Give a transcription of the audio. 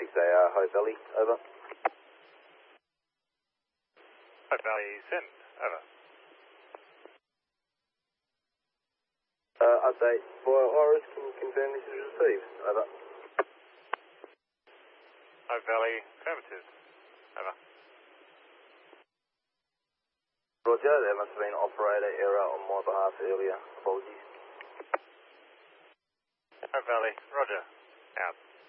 say Hope Valley, over. Hope Valley, send, over. Update for Iris, can you confirm this is received? Over. Hope Valley, affirmative, over. Roger, there must have been operator error on my behalf earlier. Apologies. Hope Valley, roger, out.